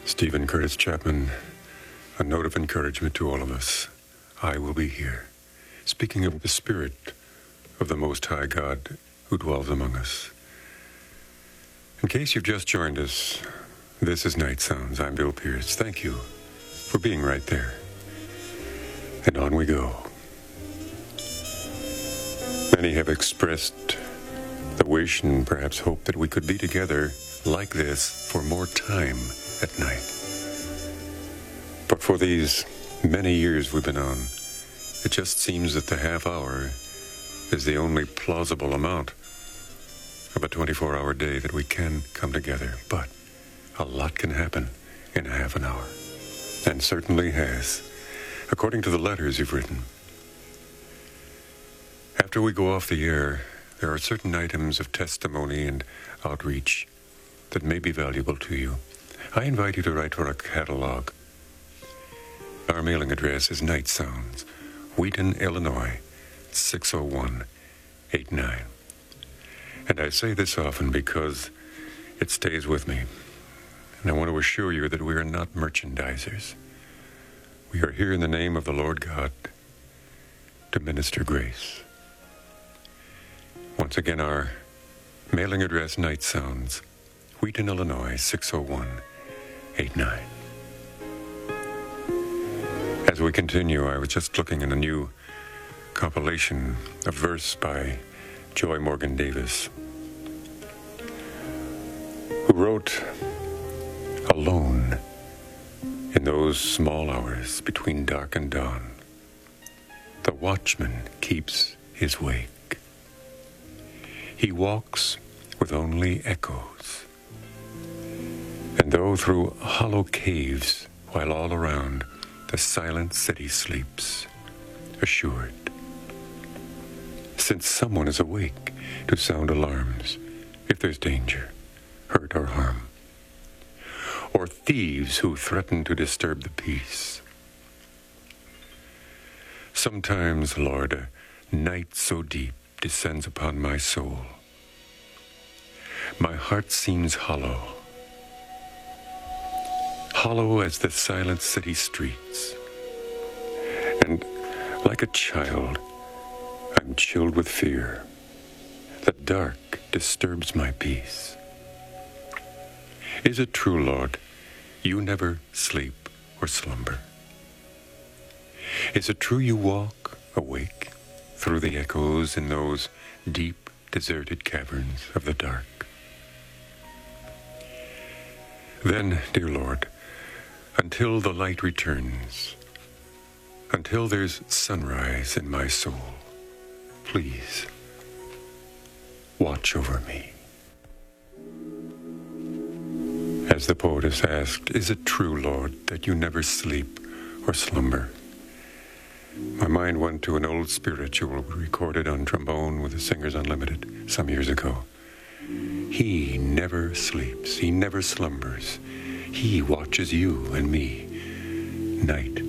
Stephen Curtis Chapman, a note of encouragement to all of us. I will be here, speaking of the Spirit of the Most High God who dwells among us. In case you've just joined us, this is Night Sounds. I'm Bill Pierce. Thank you for being right there. And on we go. Many have expressed the wish and perhaps hope that we could be together like this for more time at night. But for these many years we've been on, it just seems that the half hour is the only plausible amount of a 24-hour day that we can come together. But a lot can happen in a half an hour, and certainly has, according to the letters you've written. After we go off the air, there are certain items of testimony and outreach that may be valuable to you. I invite you to write for a catalog. Our mailing address is Night Sounds, Wheaton, Illinois, 60189. And I say this often because it stays with me. And I want to assure you that we are not merchandisers. We are here in the name of the Lord God to minister grace. Once again, our mailing address, Night Sounds, Wheaton, Illinois, 60189. As we continue, I was just looking at a new compilation, a verse by Joy Morgan Davis, who wrote, "Alone in those small hours between dark and dawn, the watchman keeps his wake. He walks with only echoes. And though through hollow caves, while all around the silent city sleeps, assured, since someone is awake to sound alarms if there's danger, hurt or harm, or thieves who threaten to disturb the peace. Sometimes, Lord, a night so deep descends upon my soul. My heart seems hollow as the silent city streets. And like a child, I'm chilled with fear. The dark disturbs my peace. Is it true, Lord, you never sleep or slumber? Is it true you walk awake through the echoes in those deep, deserted caverns of the dark? Then, dear Lord, until the light returns, until there's sunrise in my soul, please watch over me." As the poetess asked, is it true, Lord, that you never sleep or slumber? My mind went to an old spiritual recorded on trombone with the Singers Unlimited some years ago. He never sleeps, he never slumbers. He watches you and me, night